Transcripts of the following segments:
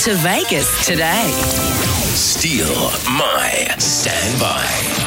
to Vegas today. Steal My Standby.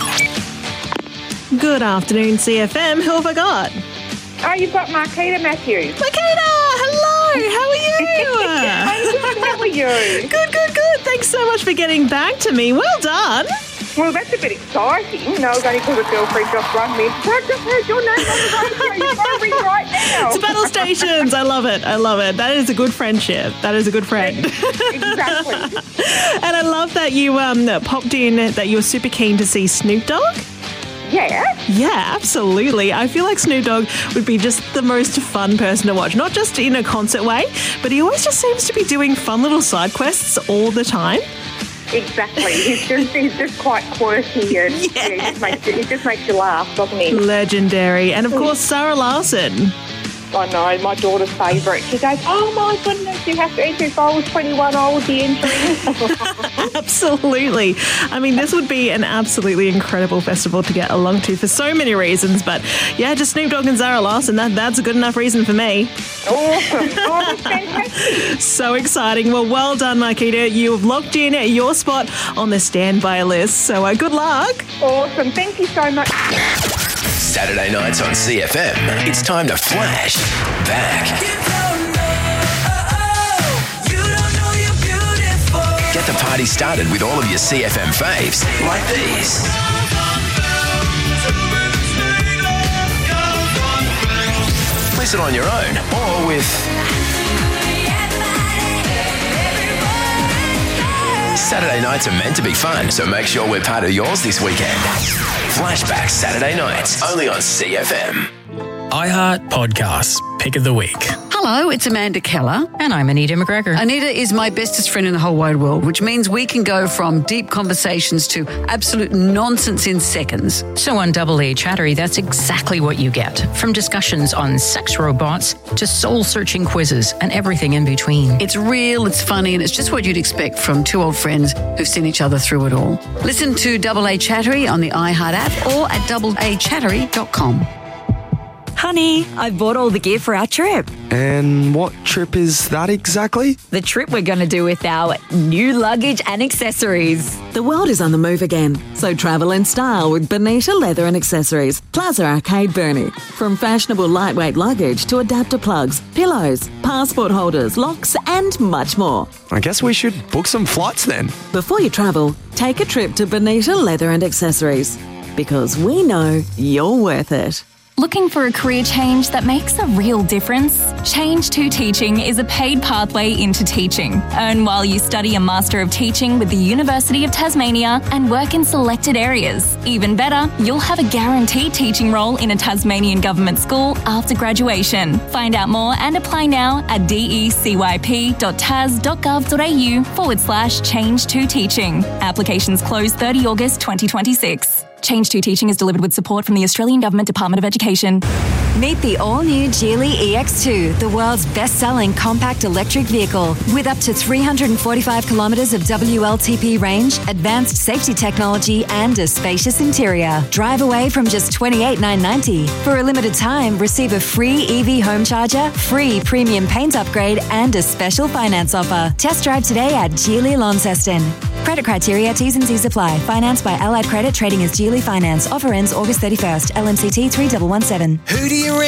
Good afternoon, CFM. Who have I got? Oh, you've got Marquita Matthews. Marquita, hello. How are you? I'm good. How are you? Good. Thanks so much for getting back to me. Well done. Well, that's a bit exciting. No, only because a girlfriend just rang me. I just heard your name on the radio. You've got to ring right now. It's Battle Stations. I love it. That is a good friendship. That is a good friend. Exactly. And I love that you popped in that you were super keen to see Snoop Dogg. Yeah? Yeah, absolutely. I feel like Snoop Dogg would be just the most fun person to watch, not just in a concert way, but he always just seems to be doing fun little side quests all the time. Exactly. He's just quite quirky and he just makes you laugh, doesn't he? Legendary. And of course, Sarah Larson. I know, my daughter's favourite. She goes, oh my goodness, you have to enter. If I was 21, I would be entering. Absolutely. I mean, this would be an absolutely incredible festival to get along to for so many reasons. But yeah, just Snoop Dogg and Sarah Larson, that's a good enough reason for me. Awesome. Oh, that's fantastic. So exciting. Well done, Marquita. You've locked in your spot on the standby list. So good luck. Awesome. Thank you so much. Saturday nights on CFM. It's time to flash back. Get the party started with all of your CFM faves, like these. Listen on your own or with Saturday nights are meant to be fun, so make sure we're part of yours this weekend. Flashback Saturday nights, only on CFM. iHeart Podcasts, Pick of the Week. Hello, it's Amanda Keller. And I'm Anita McGregor. Anita is my bestest friend in the whole wide world, which means we can go from deep conversations to absolute nonsense in seconds. So on Double A Chattery, that's exactly what you get. From discussions on sex robots to soul-searching quizzes and everything in between. It's real, it's funny, and it's just what you'd expect from two old friends who've seen each other through it all. Listen to Double A Chattery on the iHeart app or at doubleachattery.com. Honey, I bought all the gear for our trip. And what trip is that exactly? The trip we're going to do with our new luggage and accessories. The world is on the move again, so travel in style with Bonita Leather and Accessories, Plaza Arcade Burnie. From fashionable lightweight luggage to adapter plugs, pillows, passport holders, locks and much more. I guess we should book some flights then. Before you travel, take a trip to Bonita Leather and Accessories, because we know you're worth it. Looking for a career change that makes a real difference? Change to Teaching is a paid pathway into teaching. Earn while you study a Master of Teaching with the University of Tasmania and work in selected areas. Even better, you'll have a guaranteed teaching role in a Tasmanian government school after graduation. Find out more and apply now at decyp.tas.gov.au/Change to Teaching. Applications close 30 August 2026. Change to Teaching is delivered with support from the Australian Government Department of Education. Meet the all-new Geely EX2, the world's best-selling compact electric vehicle. With up to 345 kilometres of WLTP range, advanced safety technology and a spacious interior. Drive away from just $28,990. For a limited time, receive a free EV home charger, free premium paint upgrade and a special finance offer. Test drive today at Geely Launceston. Credit criteria, T's and C's apply. Financed by Allied Credit, trading as Geely Finance. Offer ends August 31st. LMCT 3117. Who do you